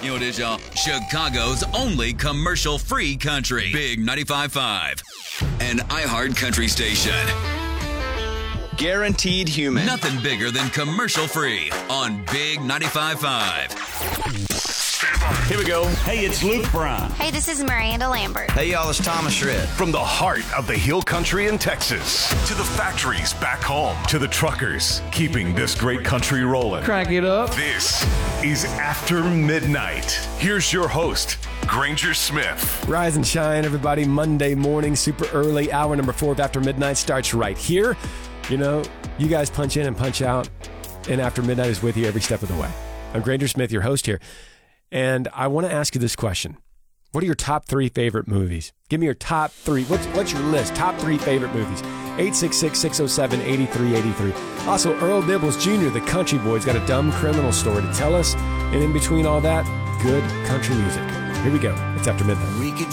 You know what it is, y'all? Chicago's only commercial-free country. Big 95.5. An iHeart country station. Guaranteed human. Nothing bigger than commercial-free on Big 95.5. Here we go. Hey, it's Luke Brown. Hey, this is Miranda Lambert. Hey, y'all, it's Thomas Shred. From the heart of the Hill Country in Texas to the factories back home to the truckers keeping this great country rolling. Crank it up. This is After Midnight. Here's your host, Granger Smith. Rise and shine, everybody. Monday morning, super early. Hour number 4 of After Midnight starts right here. You know, you guys punch in and punch out, and After Midnight is with you every step of the way. I'm Granger Smith, your host here. And I want to ask you this question. What are your top 3 favorite movies? Give me your top 3. What's your list? Top 3 favorite movies. 866-607-8383. Also, Earl Dibbles Jr., the country boy, has got a dumb criminal story to tell us. And in between all that, good country music. Here we go. It's After Midnight. We could